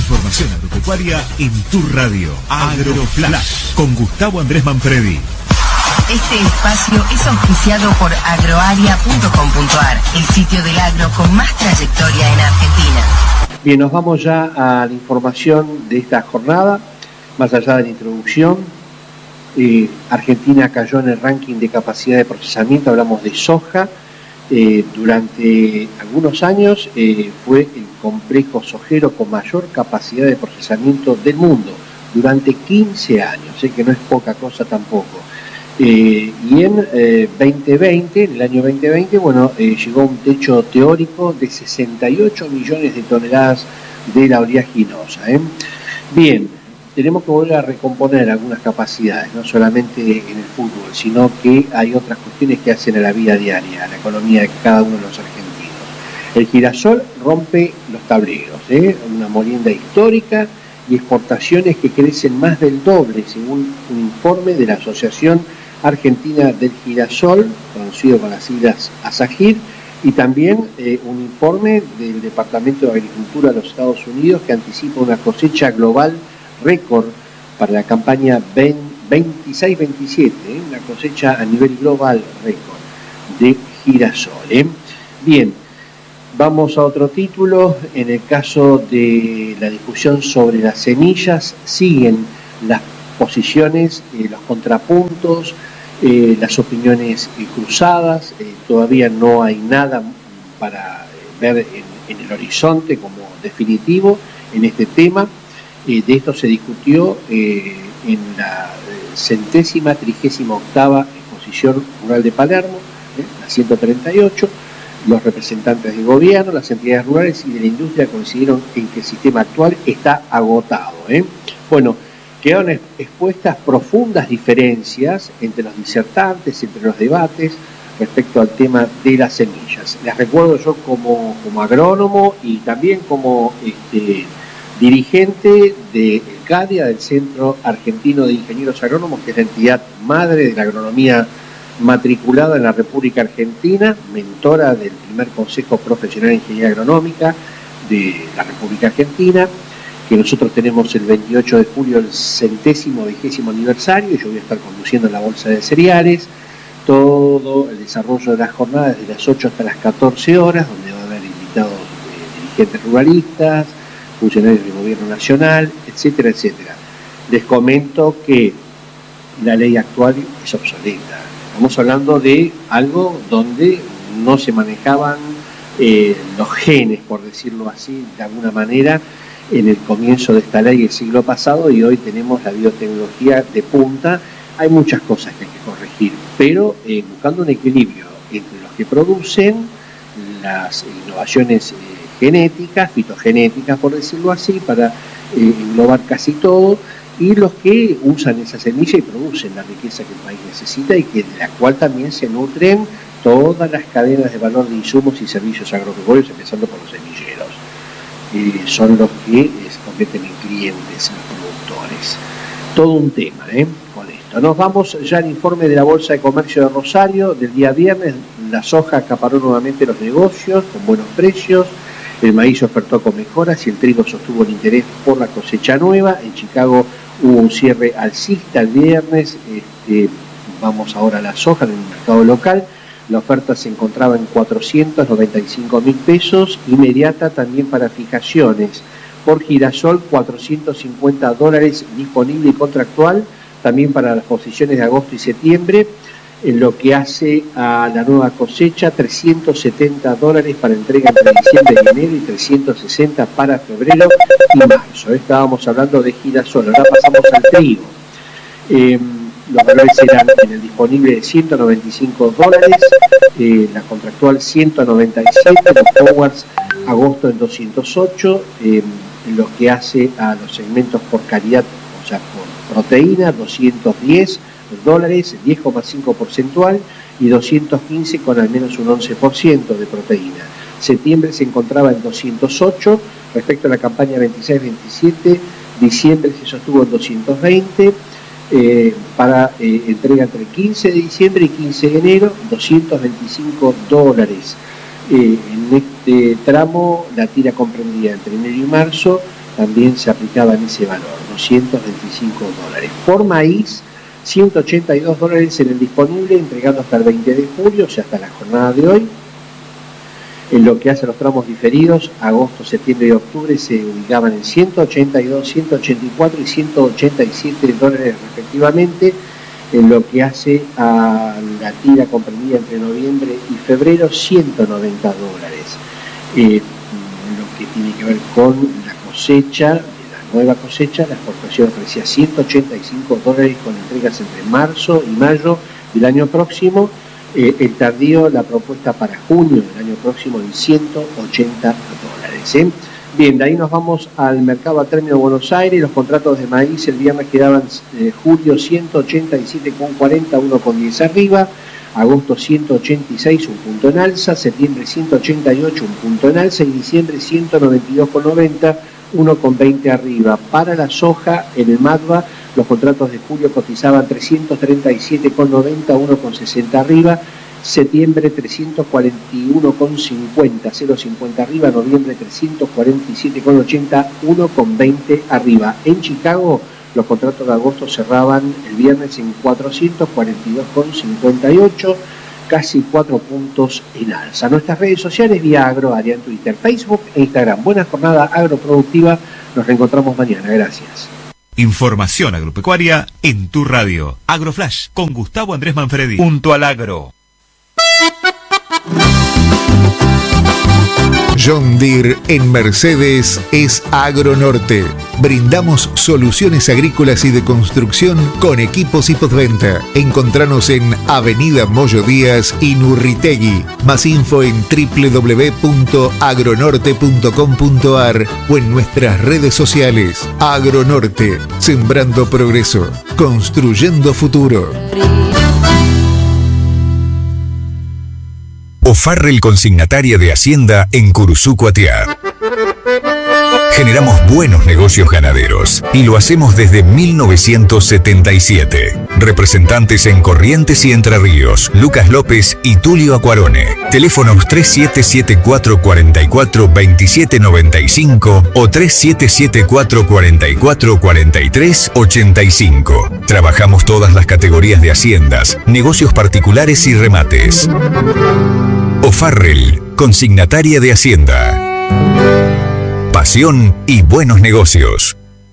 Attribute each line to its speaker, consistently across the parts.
Speaker 1: información agropecuaria en tu radio. AgroFlash, con Gustavo Andrés Manfredi.
Speaker 2: Este espacio es auspiciado por agroaria.com.ar, el sitio del agro con más trayectoria en Argentina.
Speaker 3: Bien, nos vamos ya a la información de esta jornada. Más allá de la introducción, Argentina cayó en el ranking de capacidad de procesamiento. Hablamos de soja. Durante algunos años fue el complejo sojero con mayor capacidad de procesamiento del mundo, durante 15 años, que no es poca cosa tampoco. Y en 2020, en el año 2020, bueno, llegó a un techo teórico de 68 millones de toneladas de la oleaginosa. Bien, tenemos que volver a recomponer algunas capacidades, no solamente en el fútbol, sino que hay otras cuestiones que hacen a la vida diaria, a la economía de cada uno de los argentinos. El girasol rompe los tableros, una molienda histórica y exportaciones que crecen más del doble, según un informe de la Asociación Argentina del Girasol, conocido con las siglas ASAGIR, y también un informe del Departamento de Agricultura de los Estados Unidos que anticipa una cosecha global récord para la campaña 26-27, una cosecha a nivel global récord de girasol. Bien, vamos a otro título. En el caso de la discusión sobre las semillas, siguen las posiciones, los contrapuntos, las opiniones cruzadas. Todavía no hay nada para ver en el horizonte como definitivo en este tema. De esto se discutió en la 138ª Exposición Rural de Palermo, la 138. Los representantes del gobierno, las entidades rurales y de la industria coincidieron en que el sistema actual está agotado. Bueno, quedaron expuestas profundas diferencias entre los disertantes, entre los debates respecto al tema de las semillas. Les recuerdo yo como agrónomo y también como dirigente del CADIA, del Centro Argentino de Ingenieros Agrónomos, que es la entidad madre de la agronomía matriculada en la República Argentina, mentora del primer Consejo Profesional de Ingeniería Agronómica de la República Argentina, que nosotros tenemos el 28 de julio el 120º aniversario, y yo voy a estar conduciendo la Bolsa de Cereales, todo el desarrollo de las jornadas desde las 8 hasta las 14 horas, donde va a haber invitados dirigentes ruralistas, funcionarios del gobierno nacional, etcétera, etcétera. Les comento que la ley actual es obsoleta. Estamos hablando de algo donde no se manejaban los genes, por decirlo así, de alguna manera, en el comienzo de esta ley del siglo pasado, y hoy tenemos la biotecnología de punta. Hay muchas cosas que hay que corregir, pero buscando un equilibrio entre los que producen las innovaciones genéticas, fitogenéticas, por decirlo así, para englobar casi todo, y los que usan esa semilla y producen la riqueza que el país necesita y que de la cual también se nutren todas las cadenas de valor de insumos y servicios agropecuarios, empezando por los semilleros. Son los que se convierten en clientes, en los productores. Todo un tema, con esto. Nos vamos ya al informe de la Bolsa de Comercio de Rosario del día viernes. La soja acaparó nuevamente los negocios con buenos precios. El maíz ofertó con mejoras y el trigo sostuvo el interés por la cosecha nueva. En Chicago hubo un cierre alcista el viernes. Vamos ahora a la soja en el mercado local. La oferta se encontraba en 495.000 pesos, inmediata también para fijaciones. Por girasol, $450 disponible y contractual, también para las posiciones de agosto y septiembre. En lo que hace a la nueva cosecha, $370 para entrega entre diciembre y enero y $360 para febrero y marzo. Estábamos hablando de girasol, ahora pasamos al trigo. Los valores eran en el disponible de $195, la contractual 197, los forwards agosto en 208, en lo que hace a los segmentos por calidad, o sea, por proteína, $210, 10,5 porcentual, y 215 con al menos un 11% de proteína. Septiembre se encontraba en 208, respecto a la campaña 26-27, diciembre se sostuvo en 220, para entrega entre 15 de diciembre y 15 de enero, $225. En este tramo la tira comprendida entre enero y marzo también se aplicaban ese valor, $225. Por maíz, $182 en el disponible, entregando hasta el 20 de julio, o sea, hasta la jornada de hoy. En lo que hace a los tramos diferidos, agosto, septiembre y octubre se ubicaban en $182, $184 y $187 respectivamente. En lo que hace a la tira comprendida entre noviembre y febrero, $190. Lo que tiene que ver con la cosecha, de la nueva cosecha, la exportación ofrecía $185 con entregas entre marzo y mayo del año próximo. El tardío, la propuesta para junio del año próximo en $180. Bien, de ahí nos vamos al mercado a término de Buenos Aires. Los contratos de maíz el viernes quedaban julio 187,40, 1,10 arriba. Agosto 186, un punto en alza. Septiembre 188, un punto en alza. Y diciembre 192,90, 1,20 arriba. Para la soja en el MADVA, los contratos de julio cotizaban 337,90, 1,60 arriba. Septiembre 341,50, 0,50 arriba. Noviembre 347,80, 1,20 arriba. En Chicago, los contratos de agosto cerraban el viernes en 442,58, casi 4 puntos en alza. Nuestras redes sociales vía Agroárea en Twitter, Facebook e Instagram. Buena jornada agroproductiva. Nos reencontramos mañana. Gracias.
Speaker 1: Información agropecuaria en tu radio. AgroFlash con Gustavo Andrés Manfredi. Junto al agro.
Speaker 4: John Deere en Mercedes es Agronorte. Brindamos soluciones agrícolas y de construcción con equipos y postventa. Encontranos en Avenida Moyo Díaz y Nurritegui. Más info en www.agronorte.com.ar o en nuestras redes sociales. Agronorte, sembrando progreso, construyendo futuro.
Speaker 5: O'Farrell Consignataria de Hacienda en Curuzú, Cuatiá. Generamos buenos negocios ganaderos y lo hacemos desde 1977. Representantes en Corrientes y Entre Ríos, Lucas López y Tulio Acuarone. Teléfonos 3774-442795 o 3774-444385. Trabajamos todas las categorías de haciendas, negocios particulares y remates. O'Farrell, Consignataria de Hacienda. Pasión y buenos negocios.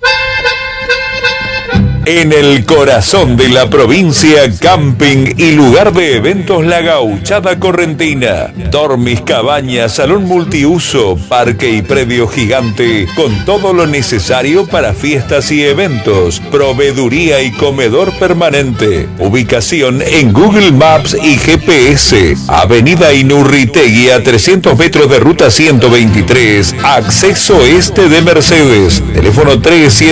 Speaker 5: En el corazón de la provincia, camping y lugar de eventos La Gauchada Correntina. Dormis, cabañas, salón multiuso, parque y predio gigante con todo lo necesario para fiestas y eventos. Proveeduría y comedor permanente. Ubicación en Google Maps y GPS. Avenida Inurritegui a 300 metros de ruta 123. Acceso este de Mercedes. Teléfono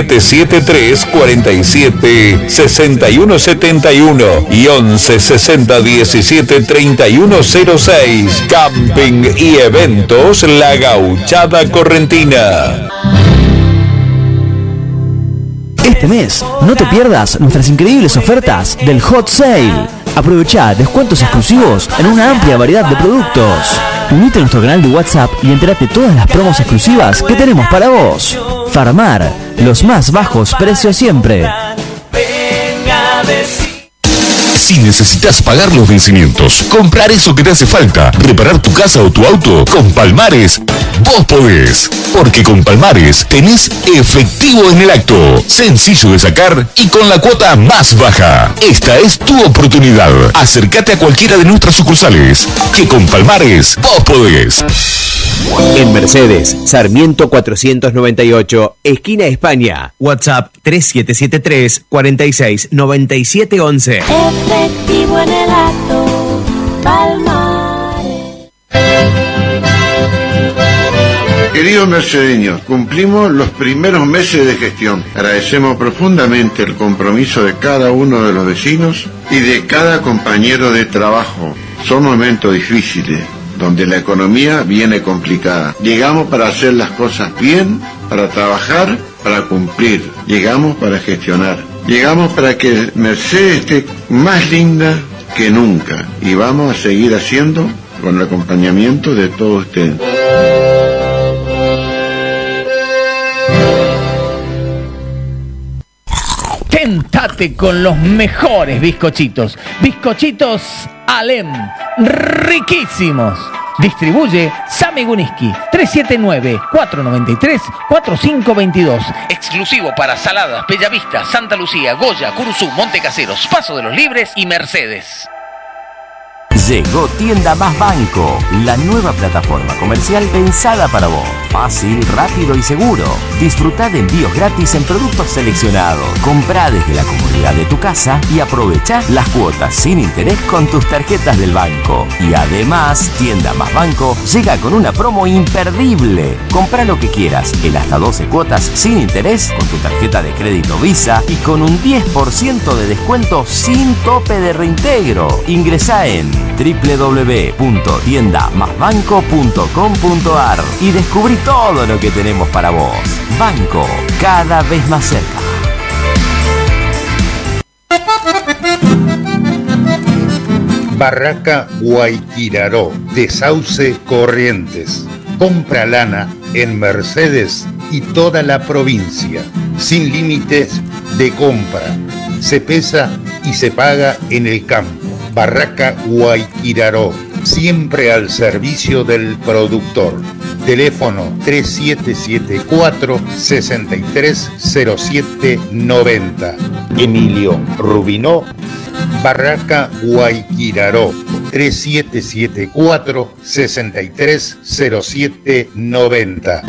Speaker 5: 3773-47 6171 y 1160 17 3106. Camping y eventos La Gauchada Correntina.
Speaker 6: Este mes, no te pierdas nuestras increíbles ofertas del Hot Sale. Aprovecha descuentos exclusivos en una amplia variedad de productos. Unite a nuestro canal de WhatsApp y entérate todas las promos exclusivas que tenemos para vos. Farmar, los más bajos precios siempre.
Speaker 7: Si necesitas pagar los vencimientos, comprar eso que te hace falta, reparar tu casa o tu auto, con Palmares, vos podés. Porque con Palmares tenés efectivo en el acto, sencillo de sacar y con la cuota más baja. Esta es tu oportunidad. Acércate a cualquiera de nuestras sucursales, que con Palmares vos podés.
Speaker 8: En Mercedes, Sarmiento 498, esquina España. WhatsApp 3773-469711.
Speaker 9: Efectivo en el acto, Palmares.
Speaker 10: Queridos mercedeños, cumplimos los primeros meses de gestión. Agradecemos profundamente el compromiso de cada uno de los vecinos y de cada compañero de trabajo. Son momentos difíciles, donde la economía viene complicada. Llegamos para hacer las cosas bien, para trabajar, para cumplir. Llegamos para gestionar. Llegamos para que Mercedes esté más linda que nunca. Y vamos a seguir haciendo con el acompañamiento de todos ustedes.
Speaker 11: mate con los mejores bizcochitos. Bizcochitos Alem, riquísimos. Distribuye Sami Guniski, 379-493-4522. Exclusivo para Saladas, Bellavista, Santa Lucía, Goya, Curuzú, Montecaseros, Paso de los Libres y Mercedes.
Speaker 12: Llegó Tienda Más Banco, la nueva plataforma comercial pensada para vos. Fácil, rápido y seguro. Disfrutá de envíos gratis en productos seleccionados. Comprá desde la comodidad de tu casa y aprovechá las cuotas sin interés con tus tarjetas del banco. Y además, Tienda Más Banco llega con una promo imperdible. Comprá lo que quieras en hasta 12 cuotas sin interés con tu tarjeta de crédito Visa y con un 10% de descuento sin tope de reintegro. Ingresá en www.tiendamasbanco.com.ar y descubrí todo lo que tenemos para vos. Banco, cada vez más cerca.
Speaker 13: Barraca Guayquiraró, de Sauce Corrientes. Compra lana en Mercedes y toda la provincia, sin límites de compra. Se pesa y se paga en el campo. Barraca Guayquiraró, siempre al servicio del productor. Teléfono 3774-630790. Emilio Rubinó, Barraca Guayquiraró, 3774-630790.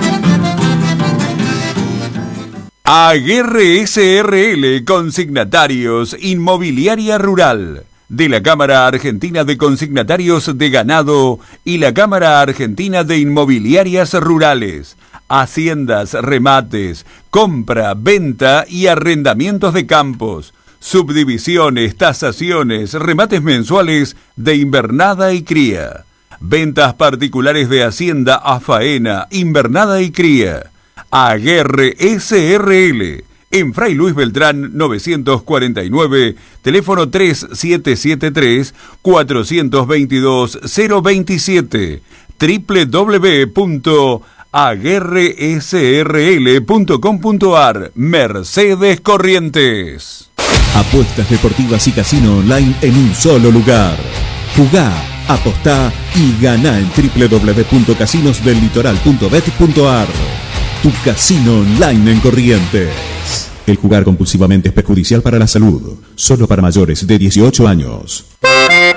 Speaker 5: Aguerre SRL, consignatarios, inmobiliaria rural, de la Cámara Argentina de Consignatarios de Ganado y la Cámara Argentina de Inmobiliarias Rurales, haciendas, remates, compra, venta y arrendamientos de campos, subdivisiones, tasaciones, remates mensuales de invernada y cría, ventas particulares de hacienda a faena, invernada y cría. Aguerre SRL, en Fray Luis Beltrán 949, teléfono 3723-422-027, www.aguerresrl.com.ar, Mercedes Corrientes.
Speaker 14: Apuestas deportivas y casino online en un solo lugar. Jugá, apostá y ganá en www.casinosdellitoral.bet.ar. Tu casino online en Corrientes. El jugar compulsivamente es perjudicial para la salud. Solo para mayores de 18 años.